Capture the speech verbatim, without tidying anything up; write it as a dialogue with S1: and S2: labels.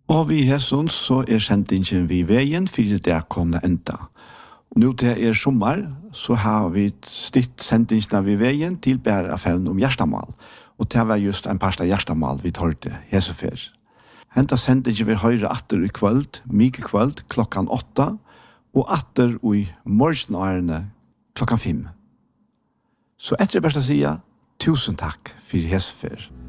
S1: Og vi hesson så er sendingen vi veien for det kommer enda. Nå til er sommer, så har vi stitt sendingen vi veien til bare affæren om hjertemål. Og det var just en parst av hjertemål vi tar til hesefer. Henta sendingen vi høyre atter i kvöld, mye kvöld, klokkan åtta, og atter i morgenårene klokkan fem. Så etter best å si, tusen takk for hesefer.